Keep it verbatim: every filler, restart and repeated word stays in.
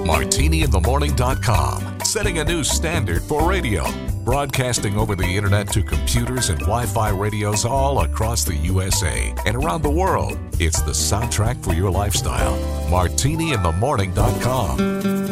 martini in the morning dot com, setting a new standard for radio. Broadcasting over the internet to computers and Wi-Fi radios all across the U S A and around the world. It's the soundtrack for your lifestyle. martini in the morning dot com.